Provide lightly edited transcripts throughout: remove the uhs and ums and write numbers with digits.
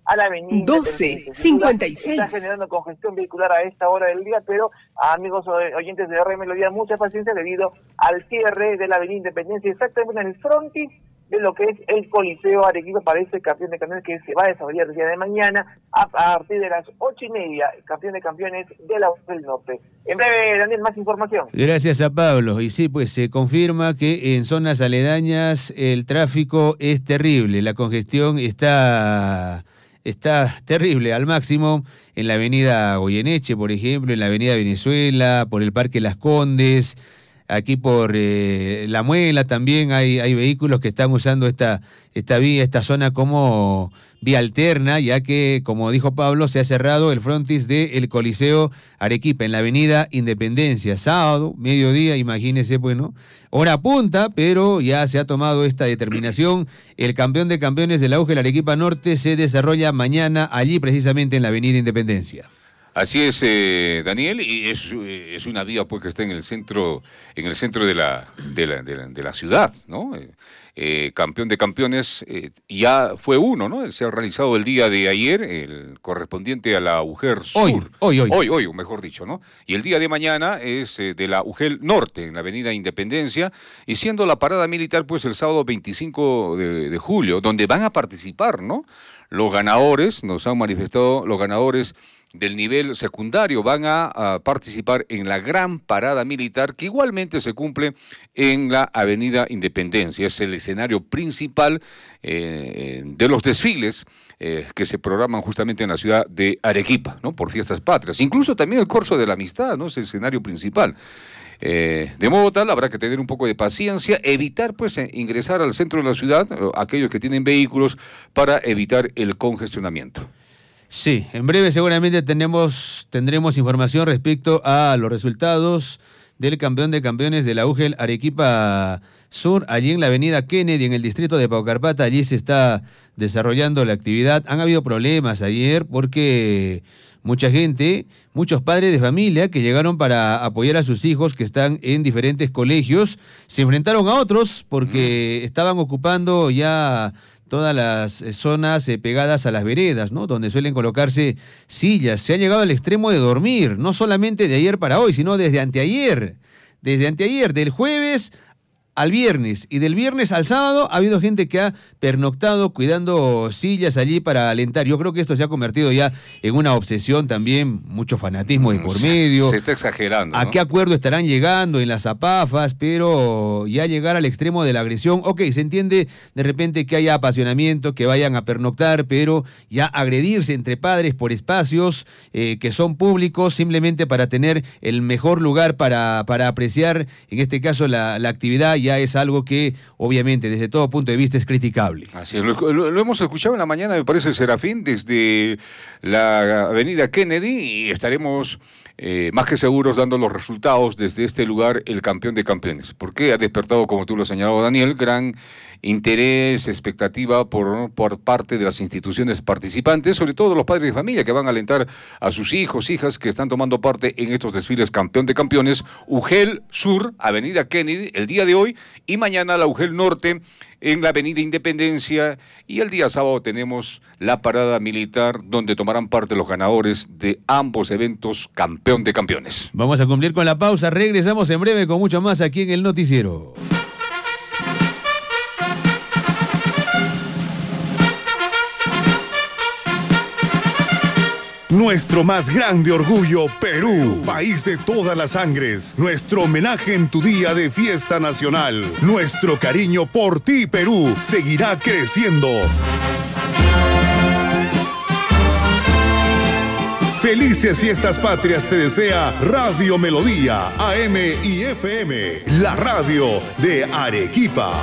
a la avenida 12:56. Está generando congestión vehicular a esta hora del día, pero amigos oyentes de R Melodía, mucha paciencia debido al cierre de la avenida Independencia, exactamente en el frontis de lo que es el Coliseo Arequipa para ese campeón de campeones que se va a desarrollar el día de mañana a partir de las 8:30, campeón de campeones de la UGEL Norte. En breve, Daniel, más información. Gracias a Pablo. Y sí, pues se confirma que en zonas aledañas el tráfico es terrible, la congestión está terrible, al máximo, en la avenida Goyeneche, por ejemplo, en la avenida Venezuela, por el Parque Las Condes. Aquí por La Muela también hay vehículos que están usando esta vía, esta zona como vía alterna, ya que, como dijo Pablo, se ha cerrado el frontis del Coliseo Arequipa en la avenida Independencia. Sábado, mediodía, imagínese, bueno, hora punta, pero ya se ha tomado esta determinación. El campeón de campeones de la UGEL Arequipa Norte se desarrolla mañana allí, precisamente en la avenida Independencia. Así es, Daniel, y es una vía pues que está en el centro de la ciudad, ¿no? Campeón de campeones, ya fue uno, ¿no? Se ha realizado el día de ayer, el correspondiente a la UGEL Sur. Hoy, mejor dicho, ¿no? Y el día de mañana es de la UGEL Norte, en la avenida Independencia, y siendo la parada militar, pues el sábado 25 de julio, donde van a participar, ¿no? Los ganadores, nos han manifestado los ganadores del nivel secundario, van a participar en la gran parada militar que igualmente se cumple en la avenida Independencia. Es el escenario principal de los desfiles que se programan justamente en la ciudad de Arequipa, ¿no? Por fiestas patrias. Incluso también el Corso de la Amistad, ¿no? Es el escenario principal. De modo tal, habrá que tener un poco de paciencia, evitar pues ingresar al centro de la ciudad, aquellos que tienen vehículos, para evitar el congestionamiento. Sí, en breve seguramente tendremos información respecto a los resultados del campeón de campeones de la UGEL Arequipa Sur, allí en la avenida Kennedy, en el distrito de Paucarpata. Allí se está desarrollando la actividad. Han habido problemas ayer porque mucha gente, muchos padres de familia que llegaron para apoyar a sus hijos que están en diferentes colegios, se enfrentaron a otros porque estaban ocupando ya todas las zonas pegadas a las veredas, ¿no? Donde suelen colocarse sillas. Se ha llegado al extremo de dormir, no solamente de ayer para hoy, sino desde anteayer. Del jueves al viernes, y del viernes al sábado ha habido gente que ha pernoctado cuidando sillas allí para alentar. Yo creo que esto se ha convertido ya en una obsesión también, mucho fanatismo de por medio. Se está exagerando, ¿no? ¿A qué acuerdo estarán llegando en las apafas? Pero ya llegar al extremo de la agresión, ok, se entiende de repente que haya apasionamiento, que vayan a pernoctar, pero ya agredirse entre padres por espacios que son públicos simplemente para tener el mejor lugar para apreciar, en este caso, la actividad, ya es algo que obviamente desde todo punto de vista es criticable. Así es, lo hemos escuchado en la mañana, me parece, Serafín, desde la avenida Kennedy, y estaremos más que seguros dando los resultados desde este lugar, el campeón de campeones, porque ha despertado, como tú lo has señalado, Daniel, gran interés, expectativa por parte de las instituciones participantes, sobre todo los padres de familia que van a alentar a sus hijos, hijas que están tomando parte en estos desfiles campeón de campeones. UGEL Sur, avenida Kennedy, el día de hoy, y mañana la UGEL Norte en la avenida Independencia, y el día sábado tenemos la parada militar donde tomarán parte los ganadores de ambos eventos campeón de campeones. Vamos a cumplir con la pausa, regresamos en breve con mucho más aquí en el Noticiero. Nuestro más grande orgullo, Perú, país de todas las sangres. Nuestro homenaje en tu día de fiesta nacional. Nuestro cariño por ti, Perú, seguirá creciendo. Felices fiestas patrias te desea Radio Melodía, AM y FM, la radio de Arequipa.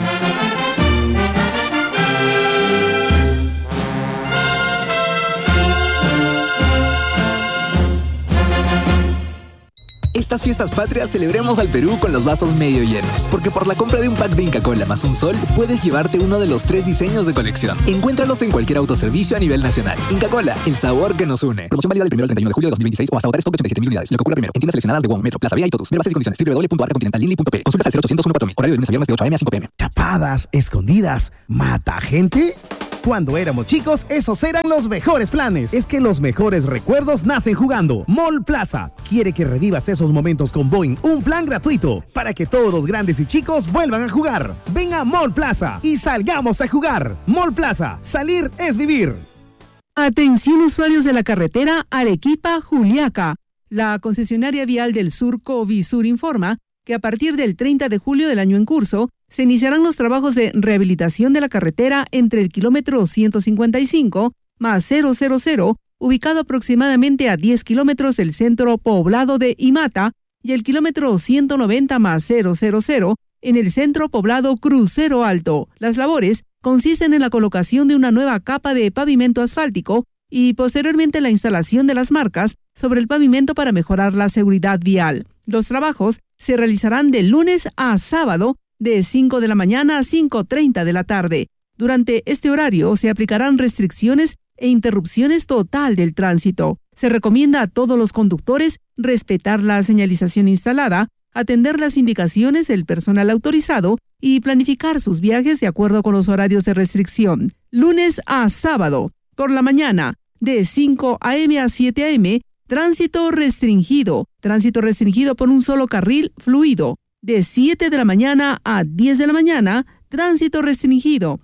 Estas fiestas patrias celebremos al Perú con los vasos medio llenos, porque por la compra de un pack de Inca Kola más un sol, puedes llevarte uno de los 3 diseños de colección. Encuéntralos en cualquier autoservicio a nivel nacional. Inca Kola, el sabor que nos une. Promoción válida del 1 al 31 de julio de 2026 o hasta agotar stock de 87.000 unidades. Lo que ocurra primero. En tiendas seleccionadas de WOM, Metro, Plaza Vía y Totus. Ver bases y condiciones. www.arcacontinentallínea.p. Consultas al 0800 14000. Horario de lunes a viernes de 8 a.m. a 5 p.m. Chapadas, escondidas, mata gente. Cuando éramos chicos, esos eran los mejores planes. Es que los mejores recuerdos nacen jugando. Mall Plaza quiere que revivas esos momentos con Boing, un plan gratuito para que todos los grandes y chicos vuelvan a jugar. Ven a Mall Plaza y salgamos a jugar. Mall Plaza, salir es vivir. Atención usuarios de la carretera Arequipa-Juliaca. La concesionaria vial del Sur Covisur informa que a partir del 30 de julio del año en curso, se iniciarán los trabajos de rehabilitación de la carretera entre el kilómetro 155 más 000, ubicado aproximadamente a 10 kilómetros del centro poblado de Imata, y el kilómetro 190 más 000 en el centro poblado Crucero Alto. Las labores consisten en la colocación de una nueva capa de pavimento asfáltico y posteriormente la instalación de las marcas sobre el pavimento para mejorar la seguridad vial. Los trabajos se realizarán de lunes a sábado de 5 de la mañana a 5:30 de la tarde. Durante este horario se aplicarán restricciones e interrupciones total del tránsito. Se recomienda a todos los conductores respetar la señalización instalada, atender las indicaciones del personal autorizado y planificar sus viajes de acuerdo con los horarios de restricción. Lunes a sábado, por la mañana, de 5 a.m. a 7 a.m., tránsito restringido por un solo carril fluido. De 7 de la mañana a 10 de la mañana, tránsito restringido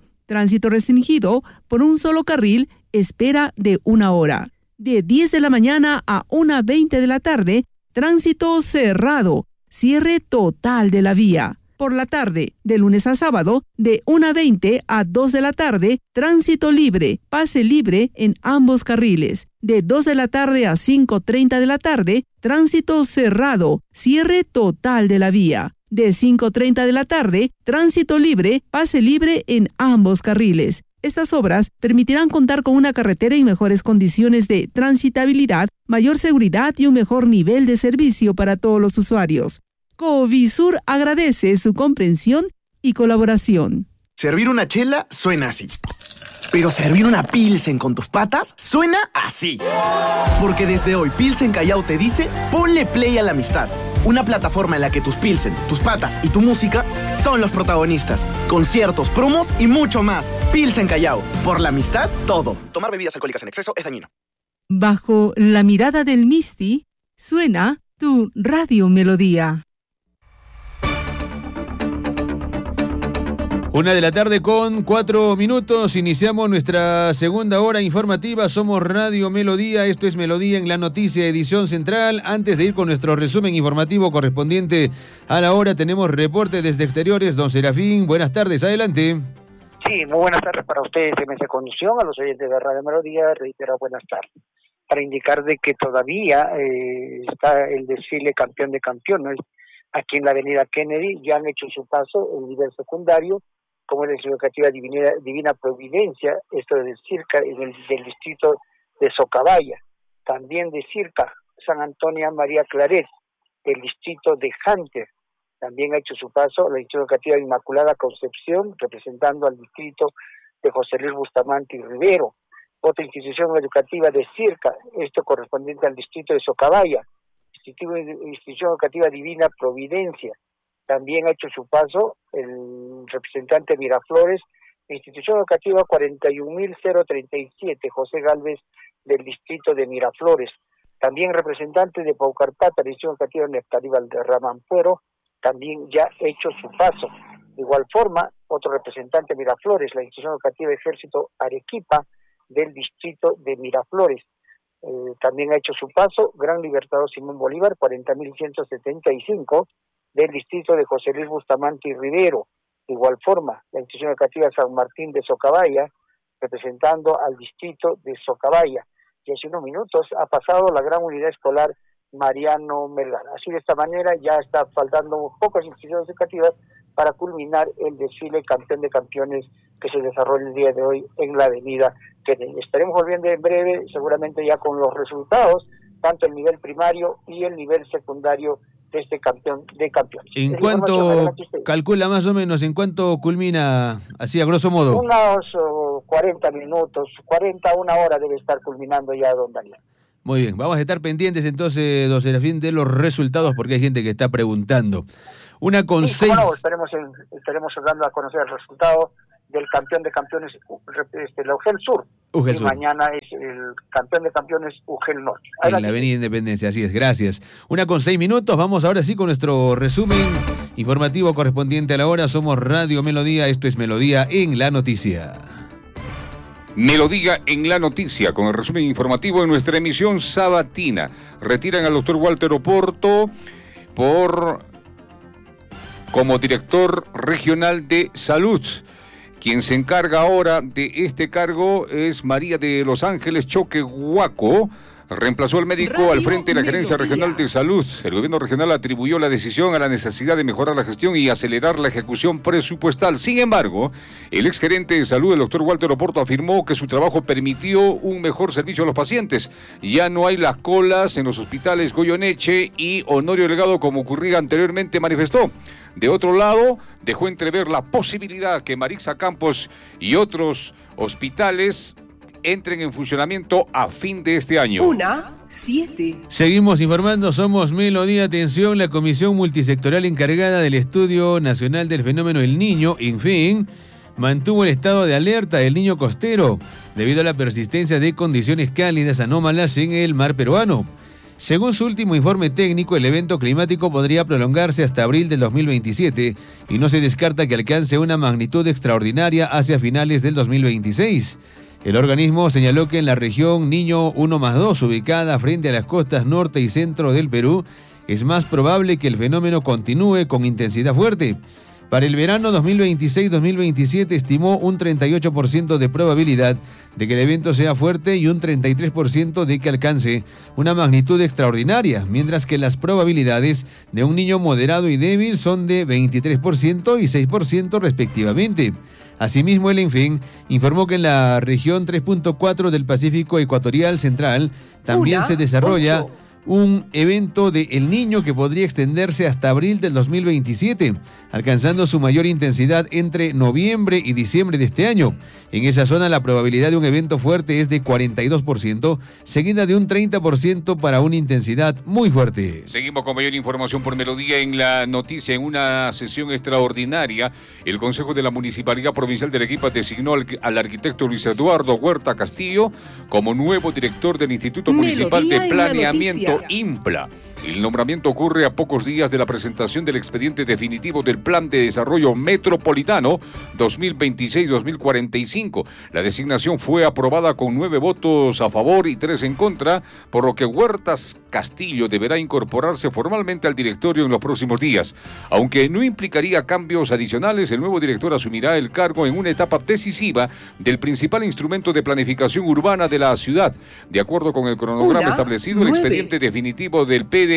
por un solo carril, espera de 1 hora. De 10 de la mañana a 1:20 de la tarde, tránsito cerrado, cierre total de la vía. Por la tarde, de lunes a sábado, de 1:20 a 2 de la tarde, tránsito libre, pase libre en ambos carriles. De 2 de la tarde a 5:30 de la tarde, tránsito cerrado, cierre total de la vía. De 5:30 de la tarde, tránsito libre, pase libre en ambos carriles. Estas obras permitirán contar con una carretera en mejores condiciones de transitabilidad, mayor seguridad y un mejor nivel de servicio para todos los usuarios. Covisur agradece su comprensión y colaboración. Servir una chela suena así. Pero servir una Pilsen con tus patas suena así. Porque desde hoy Pilsen Callao te dice, ponle play a la amistad. Una plataforma en la que tus Pilsen, tus patas y tu música son los protagonistas. Conciertos, promos y mucho más. Pilsen Callao. Por la amistad, todo. Tomar bebidas alcohólicas en exceso es dañino. Bajo la mirada del Misti, suena tu Radio Melodía. 1:04 p.m. Iniciamos nuestra segunda hora informativa. Somos Radio Melodía. Esto es Melodía en la Noticia, edición central. Antes de ir con nuestro resumen informativo correspondiente a la hora, tenemos reporte desde exteriores. Don Serafín, buenas tardes. Adelante. Sí, muy buenas tardes para ustedes de Mesa Conducción, a los oyentes de Radio Melodía, reitero buenas tardes. Para indicar de que todavía está el desfile Campeón de Campeones aquí en la avenida Kennedy. Ya han hecho su paso en nivel secundario, como es la Educativa Divina Providencia, esto es de Circa, del distrito de Socabaya. También de Circa, San Antonio María Claret, del distrito de Hunter. También ha hecho su paso la Institución Educativa Inmaculada Concepción, representando al distrito de José Luis Bustamante y Rivero. Otra institución educativa de Circa, esto correspondiente al distrito de Socabaya. Institución Educativa Divina Providencia. También ha hecho su paso el representante Miraflores, Institución Educativa 41.037, José Galvez, del distrito de Miraflores. También representante de Paucarpata, la Institución Educativa Neftalí Valderrama Ampuero, también ya ha hecho su paso. De igual forma, otro representante Miraflores, la Institución Educativa Ejército Arequipa, del distrito de Miraflores. También ha hecho su paso Gran Libertador Simón Bolívar, 40.175, del distrito de José Luis Bustamante y Rivero. De igual forma, la Institución Educativa San Martín de Socabaya, representando al distrito de Socabaya. Y hace unos minutos ha pasado la Gran Unidad Escolar Mariano Melgar. Así, de esta manera, ya está faltando pocas instituciones educativas para culminar el desfile Campeón de Campeones que se desarrolla el día de hoy en la avenida Kennedy. Estaremos volviendo en breve, seguramente ya con los resultados, tanto el nivel primario y el nivel secundario de este Campeón de Campeones. ¿En cuánto calcula más o menos, en cuánto culmina, así a grosso modo? Unos 40 minutos, 40, una hora debe estar culminando ya, don Daniel. Muy bien, vamos a estar pendientes entonces, don Serafín, de los resultados, porque hay gente que está preguntando. 1:06. No, estaremos dando a conocer el resultado del campeón de campeones, la UGEL Sur. UGEL y Sur. Mañana es el campeón de campeones UGEL Norte. En la Avenida Independencia, así es, gracias. 1:06, vamos ahora sí con nuestro resumen informativo correspondiente a la hora. Somos Radio Melodía, esto es Melodía en la Noticia. Melodía en la Noticia, con el resumen informativo en nuestra emisión sabatina. Retiran al doctor Walter Oporto como director regional de salud. Quien se encarga ahora de este cargo es María de Los Ángeles Choque Huaco. Reemplazó al médico al frente de la Gerencia Regional de Salud. El gobierno regional atribuyó la decisión a la necesidad de mejorar la gestión y acelerar la ejecución presupuestal. Sin embargo, el exgerente de salud, el doctor Walter Oporto, afirmó que su trabajo permitió un mejor servicio a los pacientes. Ya no hay las colas en los hospitales Goyeneche y Honorio Delgado como ocurría anteriormente, manifestó. De otro lado, dejó entrever la posibilidad que Marixa Campos y otros hospitales entren en funcionamiento a fin de este año. 1:07. Seguimos informando, somos Melodía. Atención, la Comisión Multisectorial encargada del Estudio Nacional del Fenómeno El Niño, INFIN, mantuvo el estado de alerta del Niño costero debido a la persistencia de condiciones cálidas anómalas en el mar peruano. Según su último informe técnico, el evento climático podría prolongarse hasta abril del 2027 y no se descarta que alcance una magnitud extraordinaria hacia finales del 2026. El organismo señaló que en la región Niño 1+2, ubicada frente a las costas norte y centro del Perú, es más probable que el fenómeno continúe con intensidad fuerte. Para el verano 2026-2027 estimó un 38% de probabilidad de que el evento sea fuerte y un 33% de que alcance una magnitud extraordinaria, mientras que las probabilidades de un niño moderado y débil son de 23% y 6% respectivamente. Asimismo, el INFIN informó que en la región 3.4 del Pacífico Ecuatorial Central también se desarrolla un evento de El Niño que podría extenderse hasta abril del 2027, alcanzando su mayor intensidad entre noviembre y diciembre de este año. En esa zona la probabilidad de un evento fuerte es de 42%, seguida de un 30% para una intensidad muy fuerte. Seguimos con mayor información por Melodía en la Noticia. En una sesión extraordinaria, el Consejo de la Municipalidad Provincial de Arequipa designó al arquitecto Luis Eduardo Huerta Castillo como nuevo director del Instituto Municipal de Planeamiento IMPLA. El nombramiento ocurre a pocos días de la presentación del expediente definitivo del Plan de Desarrollo Metropolitano 2026-2045. La designación fue aprobada con 9 votos a favor y 3 en contra, por lo que Huertas Castillo deberá incorporarse formalmente al directorio en los próximos días. Aunque no implicaría cambios adicionales, el nuevo director asumirá el cargo en una etapa decisiva del principal instrumento de planificación urbana de la ciudad. De acuerdo con el cronograma establecido, el expediente definitivo del PDM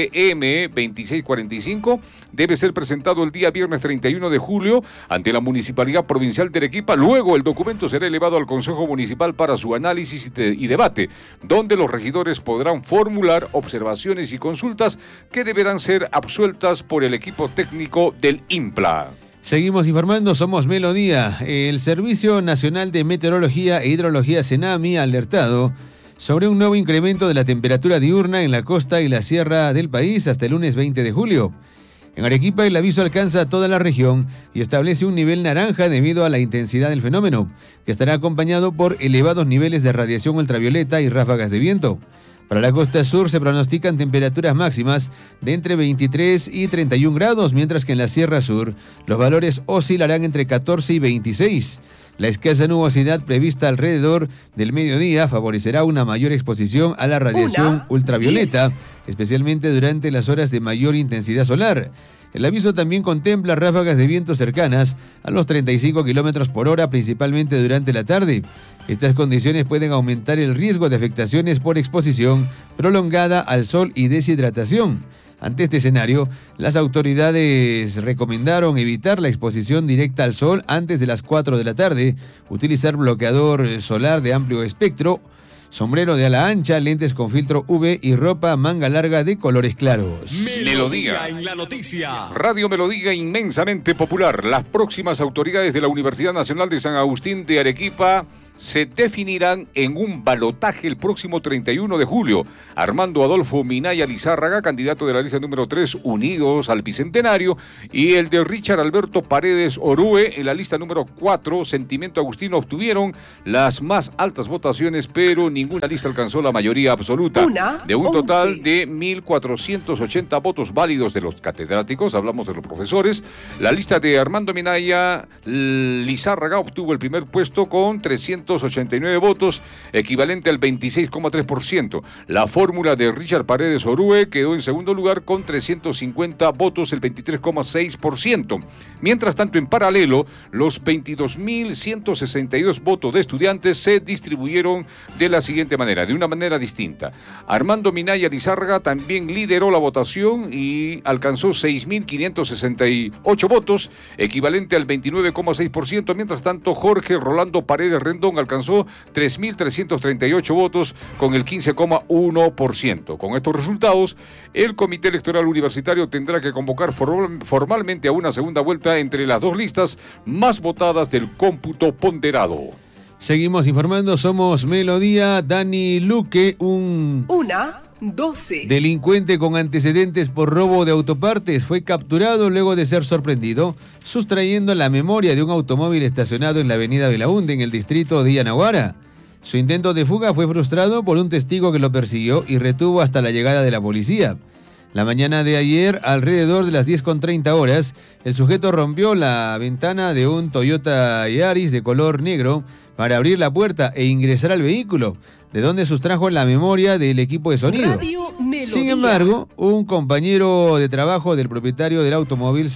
2645 debe ser presentado el día viernes 31 de julio ante la Municipalidad Provincial de Arequipa. Luego el documento será elevado al Consejo Municipal para su análisis y debate, donde los regidores podrán formular observaciones y consultas que deberán ser absueltas por el equipo técnico del IMPLA. Seguimos informando, somos Melodía. El Servicio Nacional de Meteorología e Hidrología CENAMI ha alertado sobre un nuevo incremento de la temperatura diurna en la costa y la sierra del país hasta el lunes 20 de julio. En Arequipa el aviso alcanza a toda la región y establece un nivel naranja debido a la intensidad del fenómeno, que estará acompañado por elevados niveles de radiación ultravioleta y ráfagas de viento. Para la costa sur se pronostican temperaturas máximas de entre 23 y 31 grados, mientras que en la sierra sur los valores oscilarán entre 14 y 26. La escasa nubosidad prevista alrededor del mediodía favorecerá una mayor exposición a la radiación ultravioleta, especialmente durante las horas de mayor intensidad solar. El aviso también contempla ráfagas de viento cercanas a los 35 kilómetros por hora, principalmente durante la tarde. Estas condiciones pueden aumentar el riesgo de afectaciones por exposición prolongada al sol y deshidratación. Ante este escenario, las autoridades recomendaron evitar la exposición directa al sol antes de las 4 de la tarde, utilizar bloqueador solar de amplio espectro, sombrero de ala ancha, lentes con filtro UV y ropa manga larga de colores claros. Melodía en la noticia. Radio Melodía inmensamente popular. Las próximas autoridades de la Universidad Nacional de San Agustín de Arequipa se definirán en un balotaje el próximo 31 de julio. Armando Adolfo Minaya Lizárraga, candidato de la lista número 3, Unidos al Bicentenario, y el de Richard Alberto Paredes Orue en la lista número 4, Sentimiento Agustino, obtuvieron las más altas votaciones, pero ninguna lista alcanzó la mayoría absoluta. De un total de 1.480 votos válidos de los catedráticos, hablamos de los profesores, la lista de Armando Minaya Lizárraga obtuvo el primer puesto con 389 votos, equivalente al 26,3%. La fórmula de Richard Paredes Orue quedó en segundo lugar con 350 votos, el 23,6%. Mientras tanto, en paralelo, los 22.162 votos de estudiantes se distribuyeron de la siguiente manera, de una manera distinta. Armando Minaya Lizárraga también lideró la votación y alcanzó 6.568 votos, equivalente al 29,6%. Mientras tanto, Jorge Rolando Paredes Rendón alcanzó 3.338 votos con el 15,1%. Con estos resultados, el Comité Electoral Universitario tendrá que convocar formalmente a una segunda vuelta entre las dos listas más votadas del cómputo ponderado. Seguimos informando, somos Melodía. Dani Luque, un 12. delincuente con antecedentes por robo de autopartes, fue capturado luego de ser sorprendido sustrayendo la memoria de un automóvil estacionado en la avenida Belaúnde, en el distrito de Yanaguara. Su intento de fuga fue frustrado por un testigo que lo persiguió y retuvo hasta la llegada de la policía. La mañana de ayer, alrededor de las 10:30 horas, el sujeto rompió la ventana de un Toyota Yaris de color negro para abrir la puerta e ingresar al vehículo, de donde sustrajo la memoria del equipo de sonido. Sin embargo, un compañero de trabajo del propietario del automóvil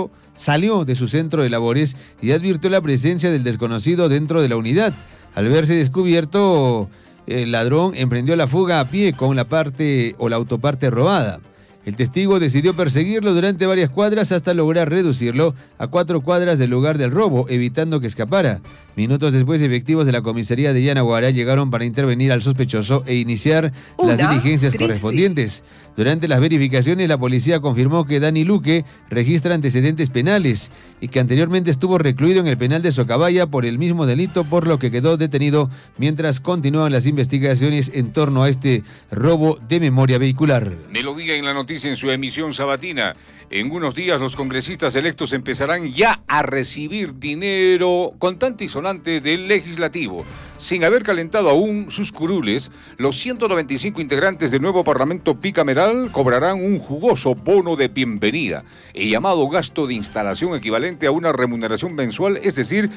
salió de su centro de labores y advirtió la presencia del desconocido dentro de la unidad. Al verse descubierto, el ladrón emprendió la fuga a pie con la autoparte robada. El testigo decidió perseguirlo durante varias cuadras hasta lograr reducirlo a 4 cuadras del lugar del robo, evitando que escapara. Minutos después, efectivos de la comisaría de Yanaguara llegaron para intervenir al sospechoso e iniciar las diligencias correspondientes. Durante las verificaciones, la policía confirmó que Dani Luque registra antecedentes penales y que anteriormente estuvo recluido en el penal de Socabaya por el mismo delito, por lo que quedó detenido mientras continúan las investigaciones en torno a este robo de memoria vehicular. Melodía en la noticia en su emisión sabatina. En unos días los congresistas electos empezarán ya a recibir dinero contante y sonante del legislativo. Sin haber calentado aún sus curules, los 195 integrantes del nuevo Parlamento bicameral cobrarán un jugoso bono de bienvenida, el llamado gasto de instalación equivalente a una remuneración mensual, es decir,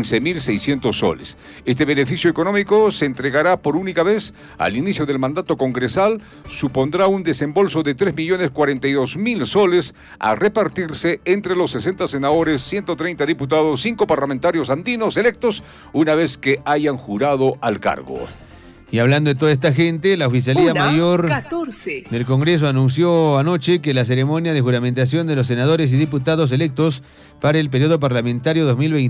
15.600 soles. Este beneficio económico se entregará por única vez al inicio del mandato congresal, supondrá un desembolso de 3.042.000 soles a repartirse entre los 60 senadores, 130 diputados, 5 parlamentarios andinos electos, una vez que hayan jurado al cargo. Y hablando de toda esta gente, la Oficialía Mayor 14. del Congreso anunció anoche que la ceremonia de juramentación de los senadores y diputados electos para el periodo parlamentario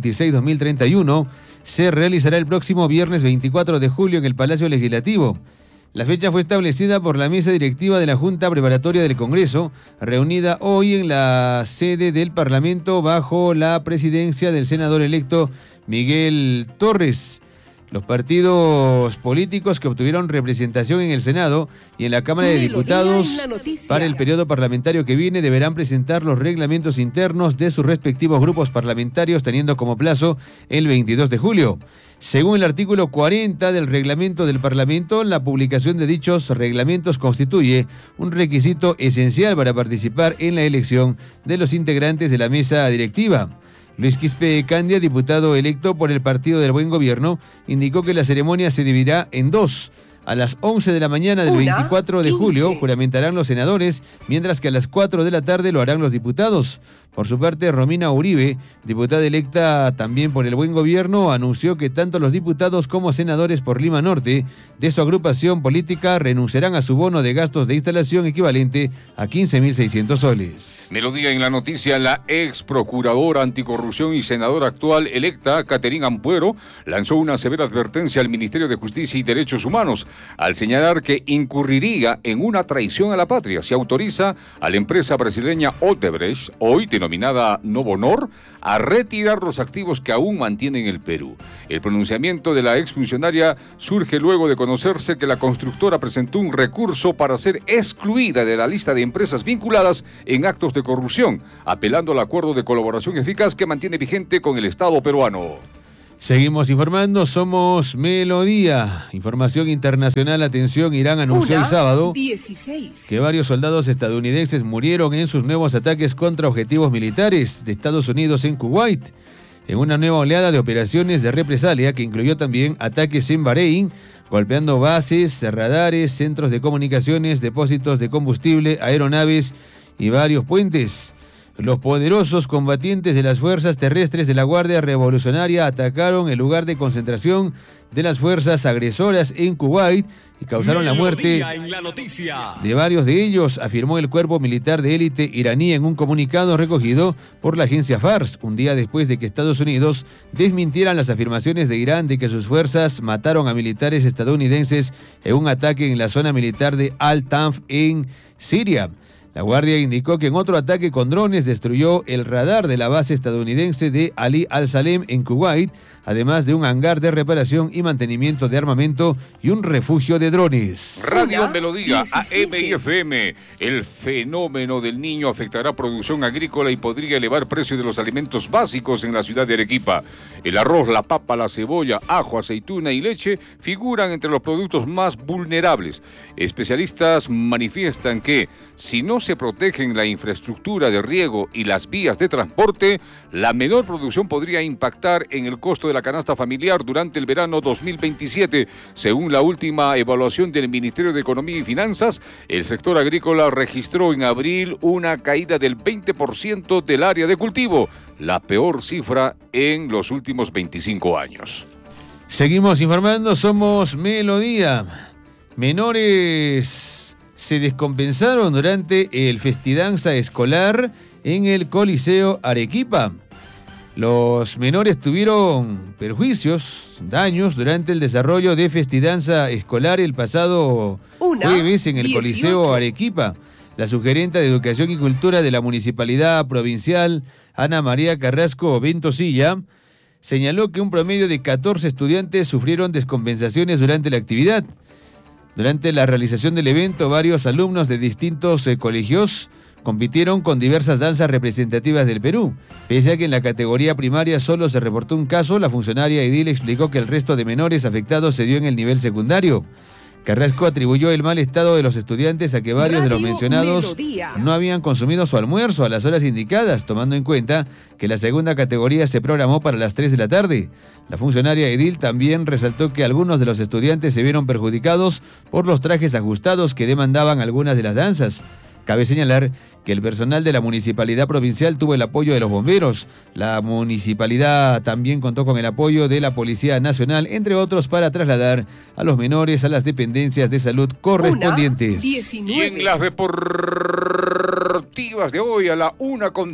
2026-2031 se realizará el próximo viernes 24 de julio en el Palacio Legislativo. La fecha fue establecida por la mesa directiva de la Junta Preparatoria del Congreso, reunida hoy en la sede del Parlamento bajo la presidencia del senador electo Miguel Torres. Los partidos políticos que obtuvieron representación en el Senado y en la Cámara de Diputados para el periodo parlamentario que viene deberán presentar los reglamentos internos de sus respectivos grupos parlamentarios, teniendo como plazo el 22 de julio. Según el artículo 40 del reglamento del Parlamento, la publicación de dichos reglamentos constituye un requisito esencial para participar en la elección de los integrantes de la mesa directiva. Luis Quispe Candia, diputado electo por el Partido del Buen Gobierno, indicó que la ceremonia se dividirá en dos. A las 11 de la mañana del 24 de julio juramentarán los senadores, mientras que a las 4 de la tarde lo harán los diputados. Por su parte, Romina Uribe, diputada electa también por el Buen Gobierno, anunció que tanto los diputados como senadores por Lima Norte de su agrupación política renunciarán a su bono de gastos de instalación equivalente a 15.600 soles. Melodía en la noticia, la ex procuradora anticorrupción y senadora actual electa, Caterina Ampuero, lanzó una severa advertencia al Ministerio de Justicia y Derechos Humanos al señalar que incurriría en una traición a la patria si autoriza a la empresa brasileña Odebrecht, hoy denominada Novonor, a retirar los activos que aún mantiene en el Perú. El pronunciamiento de la exfuncionaria surge luego de conocerse que la constructora presentó un recurso para ser excluida de la lista de empresas vinculadas en actos de corrupción, apelando al acuerdo de colaboración eficaz que mantiene vigente con el Estado peruano. Seguimos informando, somos Melodía. Información internacional, atención, Irán anunció el sábado 16. que varios soldados estadounidenses murieron en sus nuevos ataques contra objetivos militares de Estados Unidos en Kuwait, en una nueva oleada de operaciones de represalia que incluyó también ataques en Bahrein, golpeando bases, radares, centros de comunicaciones, depósitos de combustible, aeronaves y varios puentes. Los poderosos combatientes de las fuerzas terrestres de la Guardia Revolucionaria atacaron el lugar de concentración de las fuerzas agresoras en Kuwait y causaron la muerte de varios de ellos, afirmó el cuerpo militar de élite iraní en un comunicado recogido por la agencia Fars, un día después de que Estados Unidos desmintieran las afirmaciones de Irán de que sus fuerzas mataron a militares estadounidenses en un ataque en la zona militar de Al-Tanf en Siria. La Guardia indicó que en otro ataque con drones destruyó el radar de la base estadounidense de Ali al-Salem en Kuwait, además de un hangar de reparación y mantenimiento de armamento y un refugio de drones. Radio Melodía, AM y FM. El fenómeno del Niño afectará producción agrícola y podría elevar precios de los alimentos básicos en la ciudad de Arequipa. El arroz, la papa, la cebolla, ajo, aceituna y leche figuran entre los productos más vulnerables. Especialistas manifiestan que si no se protegen la infraestructura de riego y las vías de transporte, la menor producción podría impactar en el costo de la canasta familiar durante el verano 2027. Según la última evaluación del Ministerio de Economía y Finanzas, el sector agrícola registró en abril una caída del 20% del área de cultivo, la peor cifra en los últimos 25 años. Seguimos informando, somos Melodía. Menores se descompensaron durante el festidanza escolar en el Coliseo Arequipa. Los menores tuvieron perjuicios, daños durante el desarrollo de festidanza escolar el pasado jueves en el Coliseo Arequipa. La sugerente de Educación y Cultura de la Municipalidad Provincial, Ana María Carrasco Ventosilla, señaló que un promedio de 14 estudiantes sufrieron descompensaciones durante la actividad. Durante la realización del evento, varios alumnos de distintos colegios compitieron con diversas danzas representativas del Perú. Pese a que en la categoría primaria solo se reportó un caso, la funcionaria edil explicó que el resto de menores afectados se dio en el nivel secundario. Carrasco atribuyó el mal estado de los estudiantes a que varios de los mencionados no habían consumido su almuerzo a las horas indicadas, tomando en cuenta que la segunda categoría se programó para las 3 de la tarde. La funcionaria edil también resaltó que algunos de los estudiantes se vieron perjudicados por los trajes ajustados que demandaban algunas de las danzas. Cabe señalar que el personal de la Municipalidad Provincial tuvo el apoyo de los bomberos. La municipalidad también contó con el apoyo de la Policía Nacional, entre otros, para trasladar a los menores a las dependencias de salud correspondientes. 19. Y en las deportivas de hoy a la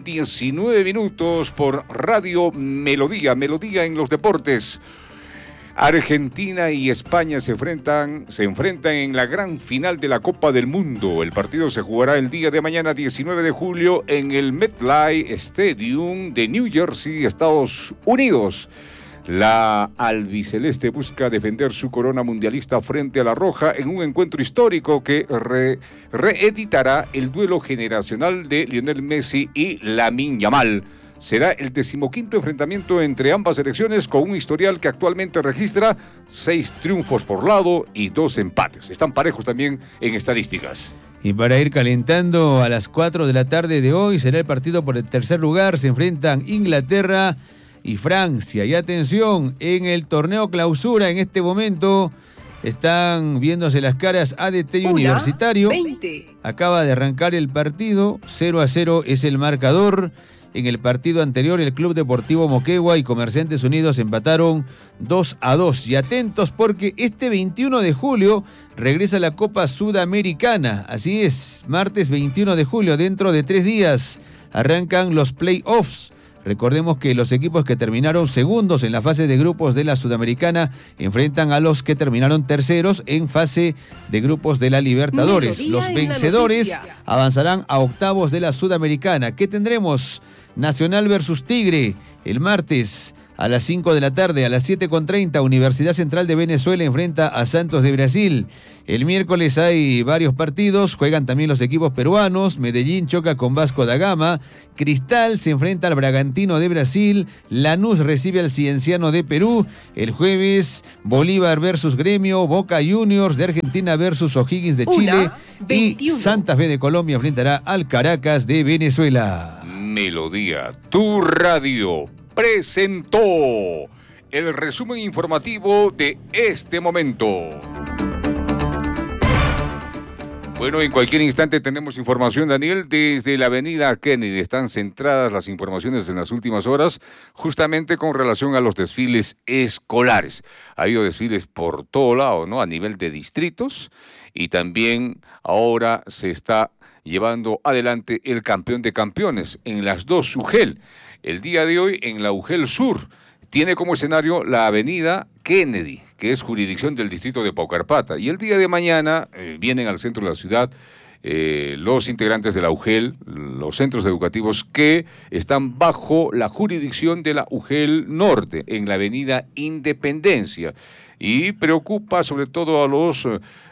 1:19 por Radio Melodía. Melodía en los deportes. Argentina y España se enfrentan en la gran final de la Copa del Mundo. El partido se jugará el día de mañana, 19 de julio, en el MetLife Stadium de New Jersey, Estados Unidos. La albiceleste busca defender su corona mundialista frente a la roja en un encuentro histórico que reeditará el duelo generacional de Lionel Messi y Lamine Yamal. Será el 15º enfrentamiento entre ambas selecciones, con un historial que actualmente registra 6 triunfos por lado y 2 empates. Están parejos también en estadísticas. Y para ir calentando, a las 4 de la tarde de hoy será el partido por el tercer lugar. Se enfrentan Inglaterra y Francia. Y atención, en el torneo clausura en este momento están viéndose las caras ADT y Universitario. 20. Acaba de arrancar el partido, 0-0 es el marcador. En el partido anterior, el Club Deportivo Moquegua y Comerciantes Unidos empataron 2-2. Y atentos, porque este 21 de julio regresa la Copa Sudamericana. Así es, martes 21 de julio, dentro de 3 días, arrancan los playoffs. Recordemos que los equipos que terminaron segundos en la fase de grupos de la Sudamericana enfrentan a los que terminaron terceros en fase de grupos de la Libertadores. Los vencedores avanzarán a octavos de la Sudamericana. ¿Qué tendremos? Nacional versus Tigre el martes a las 5 de la tarde. A las 7:30, Universidad Central de Venezuela enfrenta a Santos de Brasil. El miércoles hay varios partidos, juegan también los equipos peruanos. Medellín choca con Vasco da Gama. Cristal se enfrenta al Bragantino de Brasil. Lanús recibe al Cienciano de Perú. El jueves, Bolívar versus Gremio. Boca Juniors de Argentina versus O'Higgins de Chile. Y Santa Fe de Colombia enfrentará al Caracas de Venezuela. Melodía, tu radio, presentó el resumen informativo de este momento. Bueno, en cualquier instante tenemos información, Daniel, desde la avenida Kennedy. Están centradas las informaciones en las últimas horas, justamente con relación a los desfiles escolares. Ha habido desfiles por todo lado, ¿no? A nivel de distritos, y también ahora se está llevando adelante el campeón de campeones en las dos UGEL. El día de hoy en la UGEL Sur tiene como escenario la avenida Kennedy, que es jurisdicción del distrito de Paucarpata. Y el día de mañana vienen al centro de la ciudad los integrantes de la UGEL, los centros educativos que están bajo la jurisdicción de la UGEL Norte, en la avenida Independencia. Y preocupa sobre todo a los,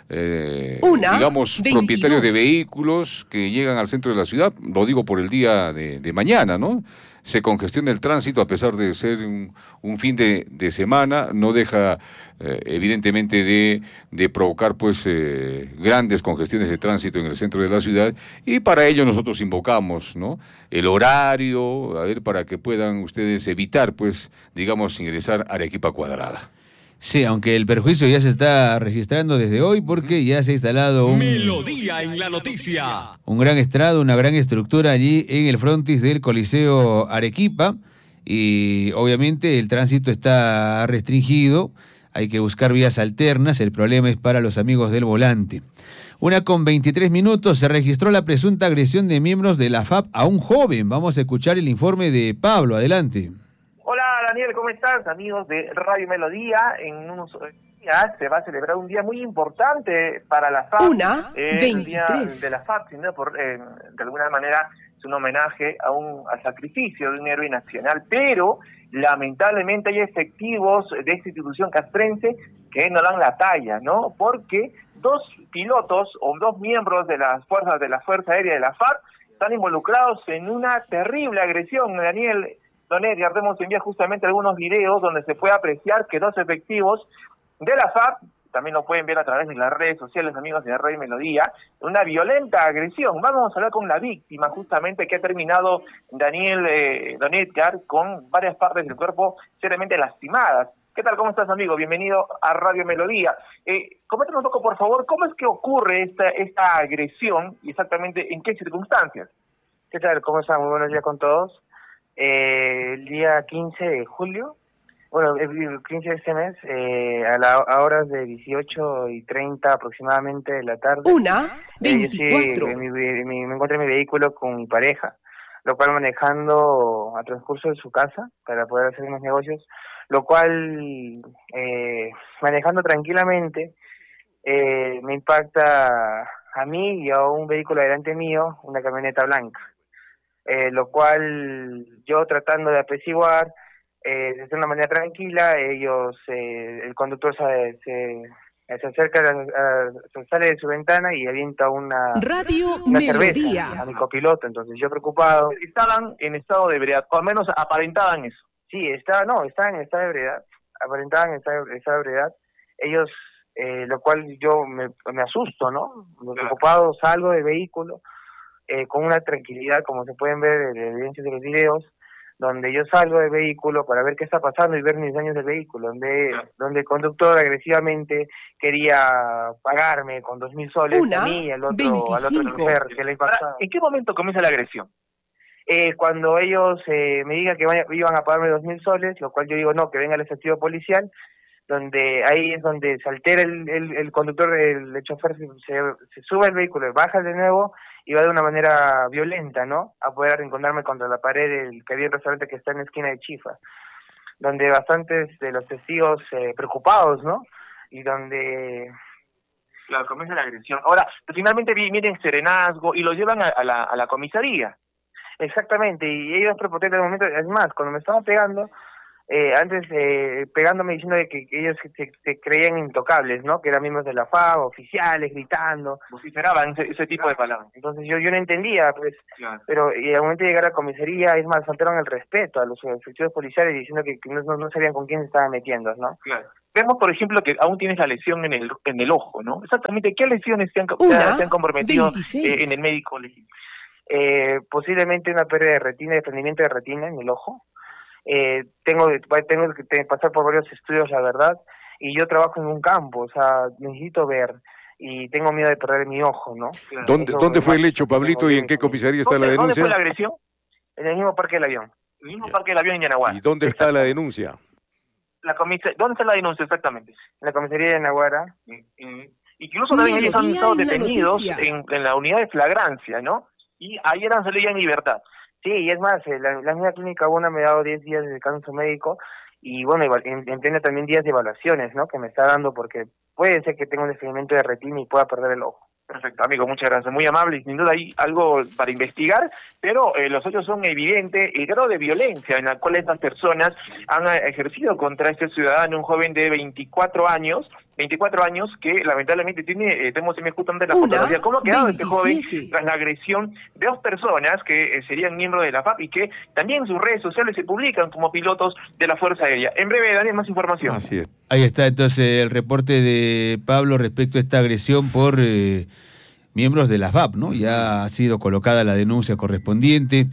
digamos, 22 propietarios de vehículos que llegan al centro de la ciudad. Lo digo por el día de mañana, ¿no? Se congestiona el tránsito, a pesar de ser un fin de semana, no deja evidentemente de provocar pues grandes congestiones de tránsito en el centro de la ciudad, y para ello nosotros invocamos, ¿no?, el horario, a ver, para que puedan ustedes evitar pues, digamos, ingresar a Arequipa Cuadrada. Sí, aunque el perjuicio ya se está registrando desde hoy porque ya se ha instalado Melodía en la noticia. Un gran estrado, una gran estructura allí en el frontis del Coliseo Arequipa, y obviamente el tránsito está restringido, hay que buscar vías alternas, el problema es para los amigos del volante. 1:23, se registró la presunta agresión de miembros de la FAP a un joven. Vamos a escuchar el informe de Pablo, adelante. Hola Daniel, ¿cómo estás? Amigos de Radio Melodía, en unos días se va a celebrar un día muy importante para la FAP. 1:23. El día de la FAP, sino de alguna manera es un homenaje al sacrificio de un héroe nacional, pero lamentablemente hay efectivos de esta institución castrense que no dan la talla, ¿no? Porque dos pilotos o dos miembros de las fuerzas de la Fuerza Aérea de la FAP están involucrados en una terrible agresión, Daniel. Don Edgar, hemos enviado justamente algunos videos donde se puede apreciar que dos efectivos de la FAP, también lo pueden ver a través de las redes sociales, amigos de Radio Melodía, una violenta agresión. Vamos a hablar con la víctima, justamente, que ha terminado, Daniel, Don Edgar, con varias partes del cuerpo seriamente lastimadas. ¿Qué tal? ¿Cómo estás, amigo? Bienvenido a Radio Melodía. Coméntanos un poco, por favor, ¿cómo es que ocurre esta agresión y exactamente en qué circunstancias? ¿Qué tal? ¿Cómo están? Muy buenos días con todos. El día 15 de julio, bueno, el 15 de este mes, a horas de 18:30 aproximadamente de la tarde. 1:24. Me encontré en mi vehículo con mi pareja, lo cual manejando a transcurso de su casa para poder hacer unos negocios, lo cual manejando tranquilamente me impacta a mí y a un vehículo delante mío, una camioneta blanca. Lo cual yo tratando de apaciguar de una manera tranquila, ellos, el conductor se acerca, se sale de su ventana y avienta una cerveza a mi copiloto. Entonces yo preocupado. Estaban en estado de ebriedad, o al menos aparentaban eso. Sí, estaban en estado de ebriedad, aparentaban en estado de ebriedad. Ellos, lo cual yo me asusto, ¿no? Preocupado, salgo del vehículo. Con una tranquilidad, como se pueden ver en la evidencia de los videos, donde yo salgo del vehículo para ver qué está pasando y ver mis daños del vehículo, donde el conductor agresivamente quería pagarme con 2.000 soles a mí y al otro chofer que le impactaba. ¿En qué momento comienza la agresión? Cuando ellos me digan que iban a pagarme 2.000 soles, lo cual yo digo no, que venga el efectivo policial, donde ahí es donde se altera el conductor, el chofer se sube al vehículo, baja de nuevo iba de una manera violenta, ¿no? A poder arrinconarme contra la pared del que había el restaurante que está en la esquina de Chifa, donde bastantes de los testigos preocupados, ¿no? Y donde... Claro, comienza la agresión. Ahora, finalmente vienen serenazgo y lo llevan a la comisaría. Exactamente, y ellos prepotentes al momento, es más, cuando me estaban pegando, antes pegándome diciendo de que ellos se creían intocables, ¿no? Que eran miembros de la FAB, oficiales, gritando. Vociferaban ese tipo de palabras. Entonces yo no entendía, pues, claro. Pero al momento de llegar a la comisaría, es más, faltaron el respeto a los efectivos policiales diciendo que no sabían con quién se estaban metiendo, ¿no? Claro. Vemos, por ejemplo, que aún tienes la lesión en el ojo, ¿no? Exactamente, ¿qué lesiones se han comprometido en el médico legítimo? Posiblemente una pérdida de retina, desprendimiento de retina en el ojo. Tengo que pasar por varios estudios, la verdad, y yo trabajo en un campo, o sea, necesito ver y tengo miedo de perder mi ojo, ¿no? Claro. ¿Dónde fue el hecho, Pablito, y en qué comisaría está la denuncia? ¿Dónde fue la agresión? En el mismo Parque del Avión. El mismo Parque del Avión en Yanaguara. ¿Y dónde está la denuncia? ¿Dónde está la denuncia exactamente? En la comisaría de Yanaguara. Incluso también ellos han estado detenidos en la unidad de flagrancia, ¿no? Y ayer han salido en libertad. Sí, y es más, la misma clínica UNA me ha dado 10 días de descanso médico y bueno, entiendo también días de evaluaciones, ¿no? Que me está dando porque puede ser que tenga un desprendimiento de retina y pueda perder el ojo. Perfecto, amigo, muchas gracias. Muy amable y sin duda hay algo para investigar, pero los hechos son evidentes, el grado de violencia en la cual estas personas han ejercido contra este ciudadano, un joven de 24 años que lamentablemente tenemos justamente la fotografía. ¿Cómo ha quedado este joven tras la agresión de dos personas que serían miembros de la FAP y que también en sus redes sociales se publican como pilotos de la Fuerza Aérea? En breve, Daniel, más información. Así es. Ahí está entonces el reporte de Pablo respecto a esta agresión por miembros de la FAP, ¿no? Ya ha sido colocada la denuncia correspondiente.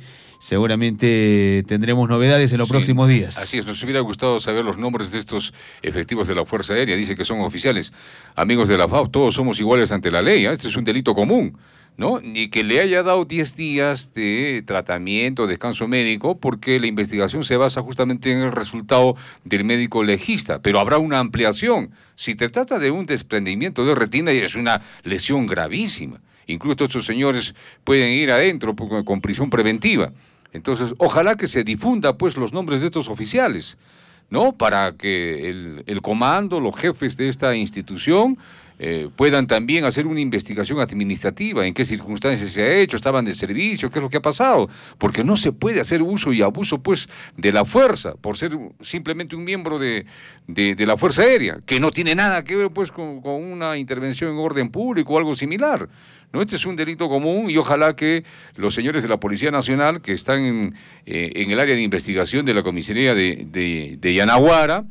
Seguramente tendremos novedades en los próximos días. Así es, nos hubiera gustado saber los nombres de estos efectivos de la Fuerza Aérea. Dice que son oficiales. Amigos de la FAP, todos somos iguales ante la ley. Este es un delito común, ¿no? Ni que le haya dado 10 días de tratamiento, descanso médico, porque la investigación se basa justamente en el resultado del médico legista, pero habrá una ampliación. Si te trata de un desprendimiento de retina, es una lesión gravísima. Incluso estos señores pueden ir adentro con prisión preventiva. Entonces, ojalá que se difunda pues los nombres de estos oficiales, ¿no? Para que el comando, los jefes de esta institución puedan también hacer una investigación administrativa, en qué circunstancias se ha hecho, estaban de servicio, qué es lo que ha pasado, porque no se puede hacer uso y abuso pues de la fuerza por ser simplemente un miembro de la Fuerza Aérea, que no tiene nada que ver pues con una intervención en orden público o algo similar. No, este es un delito común y ojalá que los señores de la Policía Nacional que están en el área de investigación de la comisaría de Yanaguara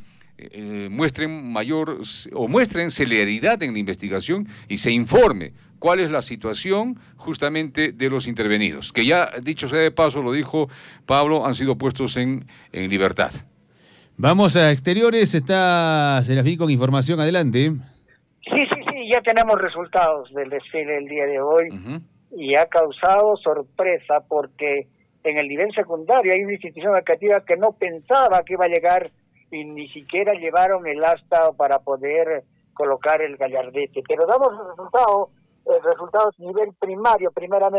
muestren celeridad en la investigación y se informe cuál es la situación justamente de los intervenidos, que ya, dicho sea de paso, lo dijo Pablo, han sido puestos en libertad. Vamos a exteriores, está Serafín con información, adelante. Sí, ya tenemos resultados del desfile del día de hoy y ha causado sorpresa porque en el nivel secundario hay una institución educativa que no pensaba que iba a llegar y ni siquiera llevaron el asta para poder colocar el gallardete. Pero damos resultados a nivel primario,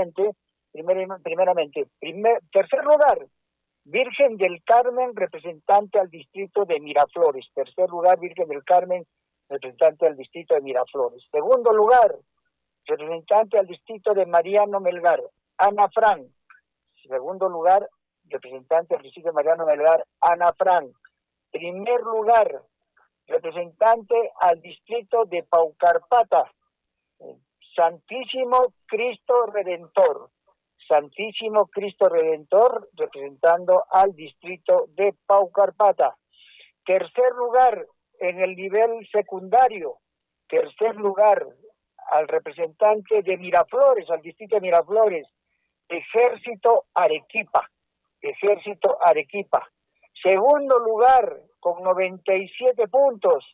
tercer lugar, Virgen del Carmen, representante al distrito de Miraflores. Tercer lugar, Virgen del Carmen, representante al distrito de Miraflores. Segundo lugar, representante al distrito de Mariano Melgar, Ana Fran. Segundo lugar, representante al distrito de Mariano Melgar, Ana Fran. Primer lugar, representante al distrito de Paucarpata, Santísimo Cristo Redentor. Santísimo Cristo Redentor, representando al distrito de Paucarpata. Tercer lugar, en el nivel secundario, tercer lugar, al representante de Miraflores, al distrito de Miraflores, Ejército Arequipa. Segundo lugar, con 97 puntos,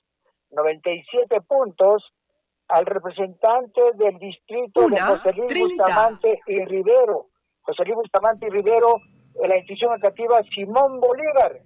al representante del distrito de José Luis Bustamante y Rivero, en la institución educativa Simón Bolívar.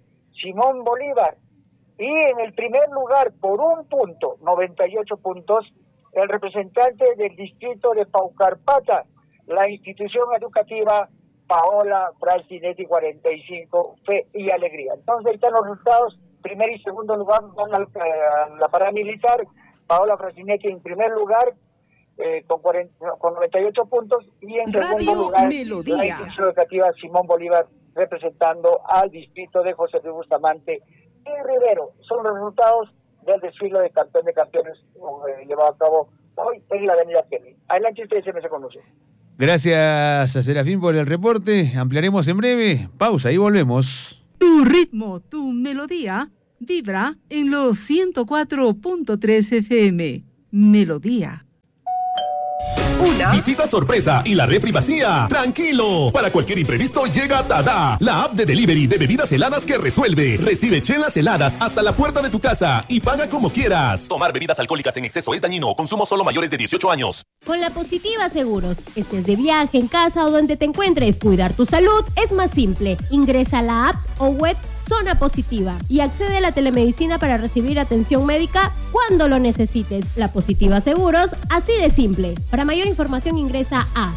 Y en el primer lugar, por un punto, 98 puntos, el representante del distrito de Paucarpata, la institución educativa Paola Francinetti 45, Fe y Alegría. Entonces ahí están los resultados, primer y segundo lugar van a la paramilitar, Paola Francinetti en primer lugar con 98 puntos y en segundo lugar Melodía. La institución educativa Simón Bolívar representando al distrito de José Luis Bustamante y Rivero. Son los resultados del desfile de campeón de campeones llevado a cabo hoy en la avenida Kennedy. Adelante ustedes, se me conoce. Gracias a Serafín por el reporte. Ampliaremos en breve. Pausa y volvemos. Tu ritmo, tu melodía, vibra en los 104.3 FM. Melodía. Visita sorpresa y la refri vacía. Tranquilo. Para cualquier imprevisto llega Tada, la app de delivery de bebidas heladas que resuelve. Recibe chelas heladas hasta la puerta de tu casa y paga como quieras. Tomar bebidas alcohólicas en exceso es dañino. Consumo solo mayores de 18 años. Con La Positiva Seguros, estés de viaje, en casa o donde te encuentres, cuidar tu salud es más simple. Ingresa a la app o web Zona Positiva y accede a la telemedicina para recibir atención médica cuando lo necesites. La Positiva Seguros, así de simple. Para mayor información ingresa a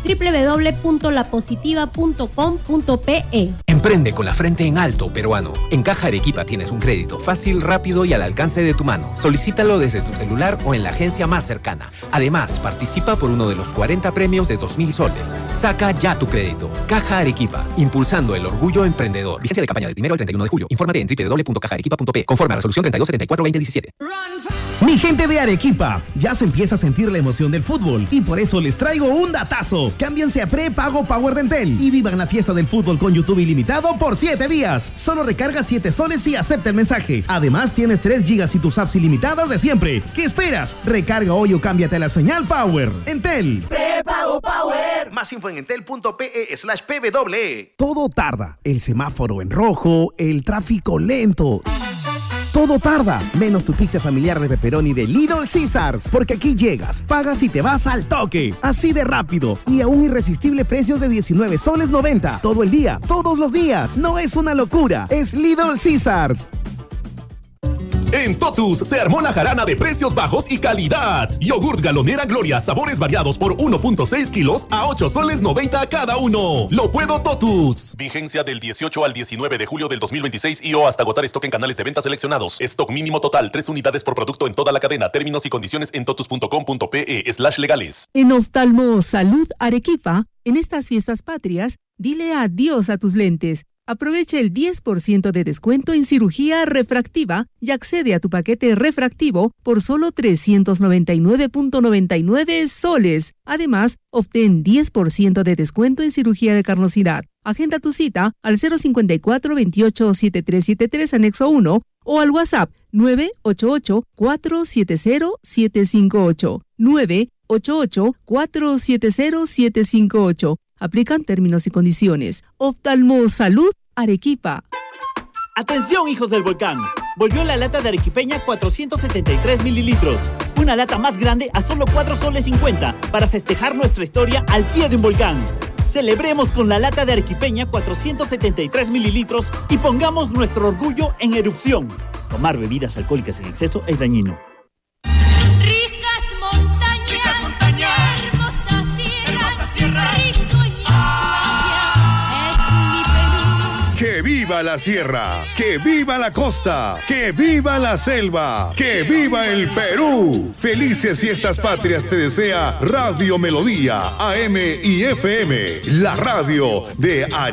www.lapositiva.com.pe. Emprende con la frente en alto, peruano. En Caja Arequipa tienes un crédito fácil, rápido y al alcance de tu mano. Solicítalo desde tu celular o en la agencia más cercana. Además, participa por uno de los 40 premios de 2.000 soles. Saca ya tu crédito. Caja Arequipa, impulsando el orgullo emprendedor. Vigencia de campaña del 1 al 31 de julio. Infórmate en www.cajaarequipa.pe. Conforme a resolución 3274/2017. Mi gente de Arequipa, ya se empieza a sentir la emoción del fútbol y por eso les traigo un datazo. Cámbiense a prepago Power de Entel y vivan la fiesta del fútbol con YouTube ilimitado por 7 días. Solo recarga 7 soles y acepta el mensaje. Además tienes 3 gigas y tus apps ilimitadas de siempre. ¿Qué esperas? Recarga hoy o cámbiate a la señal Power. Entel. Prepago Power. Más info en entel.pe/pwe. Todo tarda. El semáforo en rojo, el tráfico lento. Todo tarda, menos tu pizza familiar de pepperoni de Little Caesars, porque aquí llegas, pagas y te vas al toque, así de rápido y a un irresistible precio de 19 soles 90, todo el día, todos los días. No es una locura, es Little Caesars. En Totus se armó la jarana de precios bajos y calidad. Yogurt Galonera Gloria, sabores variados por 1.6 kilos a 8 soles 90 cada uno. Lo puedo Totus. Vigencia del 18 al 19 de julio del 2026 y o hasta agotar stock en canales de venta seleccionados. Stock mínimo total, 3 unidades por producto en toda la cadena. Términos y condiciones en totus.com.pe/legales. En Oftalmo Salud Arequipa, en estas fiestas patrias, dile adiós a tus lentes. Aprovecha el 10% de descuento en cirugía refractiva y accede a tu paquete refractivo por solo 399.99 soles. Además, obtén 10% de descuento en cirugía de carnosidad. Agenda tu cita al 054-28-7373 anexo 1 o al WhatsApp 988-470-758. 988-470-758. Aplican términos y condiciones. Oftalmo Salud Arequipa. Atención, hijos del volcán. Volvió la lata de arequipeña 473 mililitros. Una lata más grande a solo 4 soles 50 para festejar nuestra historia al pie de un volcán. Celebremos con la lata de arequipeña 473 mililitros y pongamos nuestro orgullo en erupción. Tomar bebidas alcohólicas en exceso es dañino. ¡Que viva la sierra! ¡Que viva la costa! ¡Que viva la selva! ¡Que viva el Perú! Felices fiestas patrias te desea Radio Melodía, AM y FM, la radio de Arequipa.